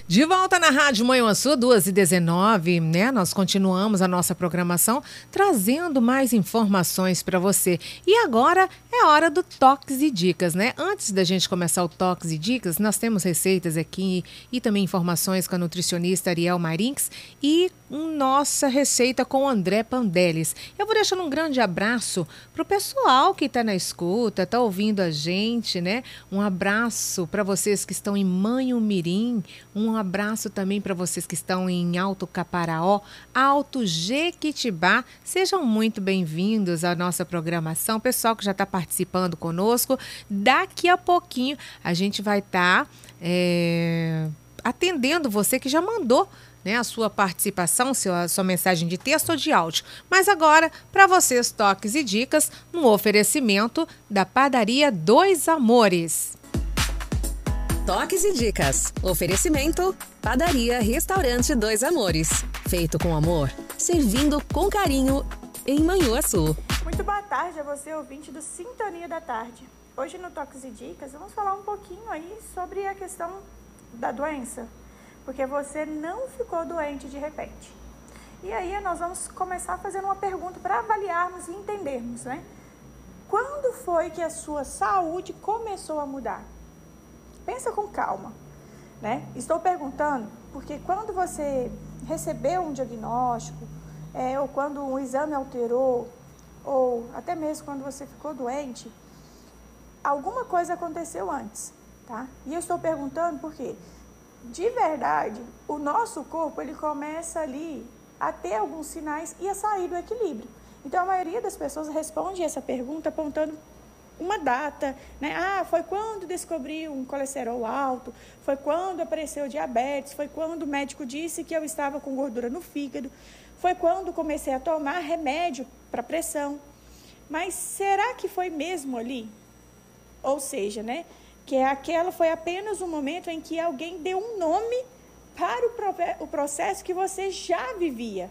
De volta na Rádio Manhuaçu, 2h19, né? Nós continuamos a nossa programação trazendo mais informações para você. E agora é hora do Toques e Dicas, né? Antes da gente começar o Toques e Dicas, nós temos receitas aqui e também informações com a nutricionista Ariel Marinks e nossa receita com o André Pandeles. Eu vou deixando um grande abraço pro pessoal que está na escuta, está ouvindo a gente, né? Um abraço para vocês que estão em Manhumirim, um abraço também para vocês que estão em Alto Caparaó, Alto Jequitibá. Sejam muito bem-vindos à nossa programação. Pessoal que já está participando conosco, daqui a pouquinho a gente vai estar atendendo você que já mandou, né, a sua participação, a sua mensagem de texto ou de áudio. Mas agora, para vocês, toques e dicas, no oferecimento da Padaria Dois Amores. Toques e dicas. Oferecimento: Padaria Restaurante Dois Amores. Feito com amor, servindo com carinho em Manhuaçu. Muito boa tarde a você, ouvinte do Sintonia da Tarde. Hoje no Toques e Dicas vamos falar um pouquinho aí sobre a questão da doença, porque você não ficou doente de repente. E aí nós vamos começar fazendo uma pergunta para avaliarmos e entendermos, né? Quando foi que a sua saúde começou a mudar? Pensa com calma, né? Estou perguntando porque quando você recebeu um diagnóstico, ou quando um exame alterou, ou até mesmo quando você ficou doente, alguma coisa aconteceu antes, tá? E eu estou perguntando porque, de verdade, o nosso corpo, ele começa ali a ter alguns sinais e a sair do equilíbrio. Então, a maioria das pessoas responde essa pergunta apontando uma data, né? Foi quando descobri um colesterol alto, foi quando apareceu diabetes, foi quando o médico disse que eu estava com gordura no fígado, foi quando comecei a tomar remédio para pressão. Mas será que foi mesmo ali? Ou seja, né? Que aquela foi apenas um momento em que alguém deu um nome para o processo que você já vivia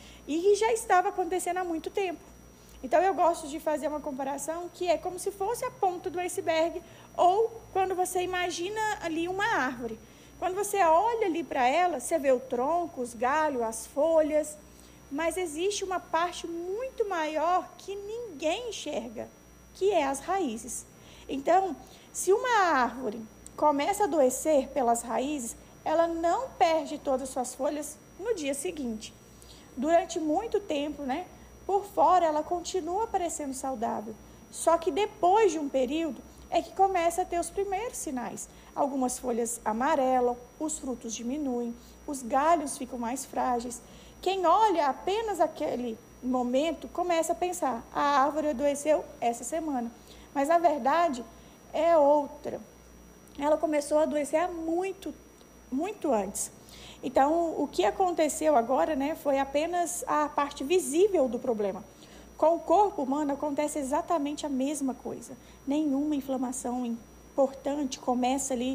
e que já estava acontecendo há muito tempo. Então, eu gosto de fazer uma comparação que é como se fosse a ponta do iceberg ou quando você imagina ali uma árvore. Quando você olha ali para ela, você vê o tronco, os galhos, as folhas, mas existe uma parte muito maior que ninguém enxerga, que é as raízes. Então, se uma árvore começa a adoecer pelas raízes, ela não perde todas as suas folhas no dia seguinte. Durante muito tempo, né? Por fora, ela continua parecendo saudável. Só que depois de um período, é que começa a ter os primeiros sinais. Algumas folhas amarelam, os frutos diminuem, os galhos ficam mais frágeis. Quem olha apenas aquele momento, começa a pensar, a árvore adoeceu essa semana. Mas, na verdade, é outra. Ela começou a adoecer há muito, muito antes. Então, o que aconteceu agora, né, foi apenas a parte visível do problema. Com o corpo humano acontece exatamente a mesma coisa. Nenhuma inflamação importante começa ali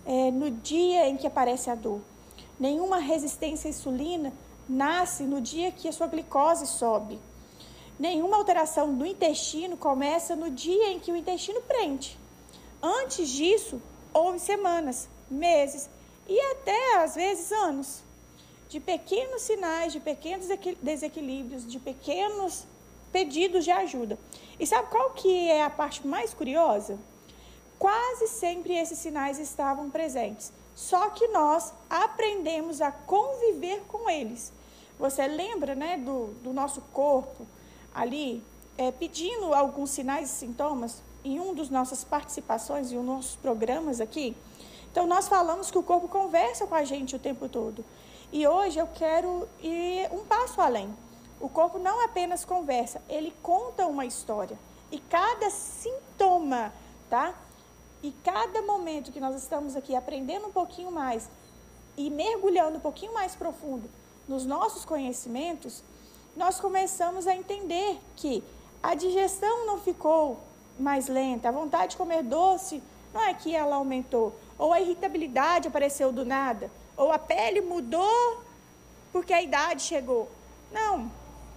no dia em que aparece a dor. Nenhuma resistência à insulina nasce no dia que a sua glicose sobe. Nenhuma alteração do intestino começa no dia em que o intestino prende. Antes disso, houve semanas, meses e até, às vezes, anos de pequenos sinais, de pequenos desequilíbrios, de pequenos pedidos de ajuda. E sabe qual que é a parte mais curiosa? Quase sempre esses sinais estavam presentes, só que nós aprendemos a conviver com eles. Você lembra, né, do nosso corpo ali pedindo alguns sinais e sintomas em um dos nossas participações, em um dos nossos programas aqui? Então, nós falamos que o corpo conversa com a gente o tempo todo. E hoje eu quero ir um passo além. O corpo não apenas conversa, ele conta uma história. E cada sintoma, tá? E cada momento que nós estamos aqui aprendendo um pouquinho mais e mergulhando um pouquinho mais profundo nos nossos conhecimentos, nós começamos a entender que a digestão não ficou mais lenta, a vontade de comer doce não é que ela aumentou, ou a irritabilidade apareceu do nada, ou a pele mudou porque a idade chegou. Não,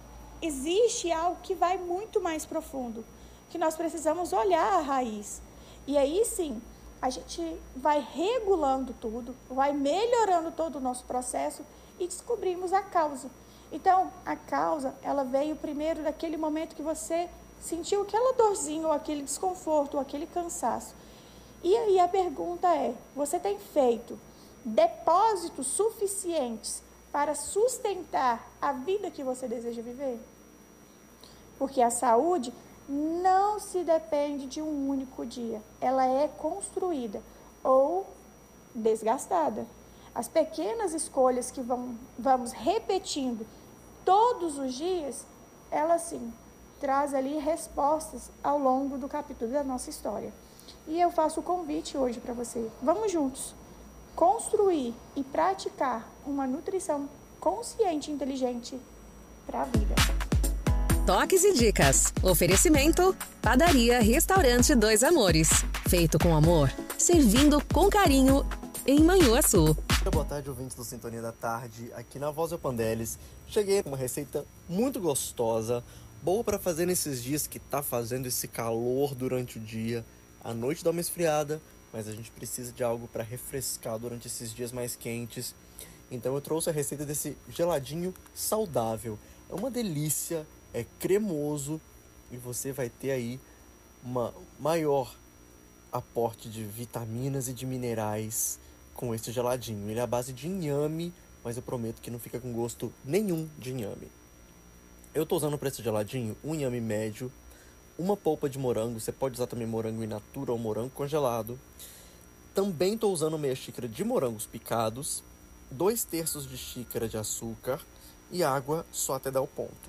existe algo que vai muito mais profundo, que nós precisamos olhar a raiz. E aí sim, a gente vai regulando tudo, vai melhorando todo o nosso processo e descobrimos a causa. Então, a causa, ela veio primeiro daquele momento que você sentiu aquela dorzinha, ou aquele desconforto, ou aquele cansaço. E aí a pergunta é, você tem feito depósitos suficientes para sustentar a vida que você deseja viver? Porque a saúde não se depende de um único dia. Ela é construída ou desgastada. As pequenas escolhas que vamos repetindo todos os dias, ela sim traz ali respostas ao longo do capítulo da nossa história. E eu faço o convite hoje para você. Vamos juntos construir e praticar uma nutrição consciente e inteligente para a vida. Toques e dicas. Oferecimento: Padaria Restaurante Dois Amores. Feito com amor, servindo com carinho em Manhuaçu. Boa tarde, ouvintes do Sintonia da Tarde. Aqui na Voz Pandelis. Cheguei com uma receita muito gostosa, boa para fazer nesses dias que tá fazendo esse calor durante o dia. À noite dá uma esfriada, mas a gente precisa de algo para refrescar durante esses dias mais quentes. Então eu trouxe a receita desse geladinho saudável. É uma delícia, é cremoso e você vai ter aí uma maior aporte de vitaminas e de minerais com esse geladinho. Ele é à base de inhame, mas eu prometo que não fica com gosto nenhum de inhame. Eu tô usando para esse geladinho um inhame médio, uma polpa de morango, você pode usar também morango in natura ou morango congelado. Também tô usando meia xícara de morangos picados, 2/3 de xícara de açúcar e água só até dar o ponto.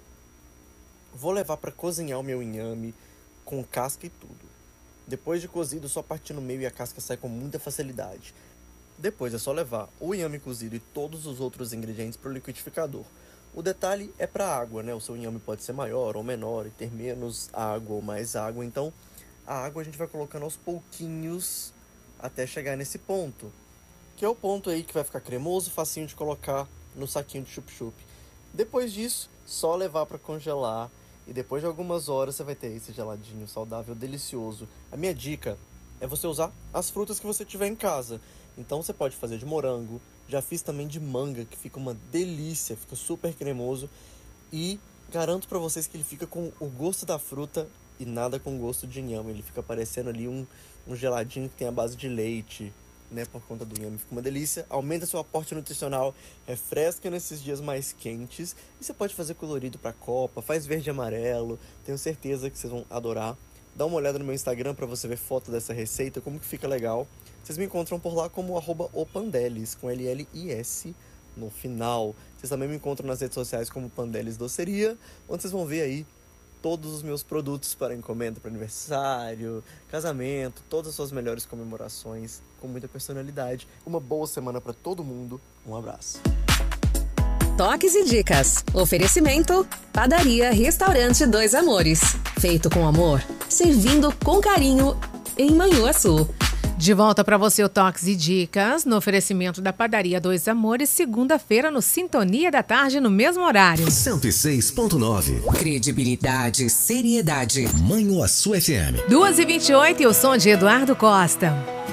Vou levar para cozinhar o meu inhame com casca e tudo. Depois de cozido, só partir no meio e a casca sai com muita facilidade. Depois é só levar o inhame cozido e todos os outros ingredientes para o liquidificador. O detalhe é para a água, né? O seu inhame pode ser maior ou menor e ter menos água ou mais água. Então, a água a gente vai colocando aos pouquinhos até chegar nesse ponto. Que é o ponto aí que vai ficar cremoso, facinho de colocar no saquinho de chup-chup. Depois disso, só levar para congelar. E depois de algumas horas você vai ter esse geladinho saudável, delicioso. A minha dica é você usar as frutas que você tiver em casa. Então você pode fazer de morango, já fiz também de manga, que fica uma delícia, fica super cremoso. E garanto pra vocês que ele fica com o gosto da fruta e nada com gosto de inhame. Ele fica parecendo ali um geladinho que tem a base de leite, né, por conta do inhame. Fica uma delícia, aumenta seu aporte nutricional, refresca nesses dias mais quentes. E você pode fazer colorido pra copa, faz verde e amarelo, tenho certeza que vocês vão adorar. Dá uma olhada no meu Instagram pra você ver foto dessa receita, como que fica legal. Vocês me encontram por lá como @opandelis, com LLIS no final. Vocês também me encontram nas redes sociais como Pandelis Doceria, onde vocês vão ver aí todos os meus produtos para encomenda, para aniversário, casamento, todas as suas melhores comemorações, com muita personalidade. Uma boa semana para todo mundo. Um abraço. Toques e dicas. Oferecimento: Padaria Restaurante Dois Amores. Feito com amor, servindo com carinho em Manhuaçu. De volta para você o Toques e Dicas, no oferecimento da Padaria Dois Amores, segunda-feira no Sintonia da Tarde, no mesmo horário. 106.9. Credibilidade, seriedade. Manhuaçu FM. 2h28 e o som de Eduardo Costa.